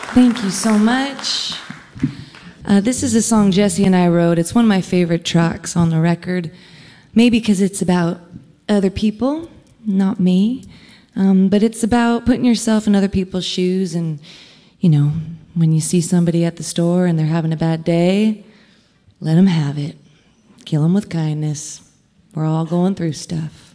Thank you so much. This is a song Jesse and I wrote. It's one of my favorite tracks on the record. Maybe because it's about other people, not me. But it's about putting yourself in other people's shoes and, when you see somebody at the store and they're having a bad day, let them have it. Kill them with kindness. We're all going through stuff.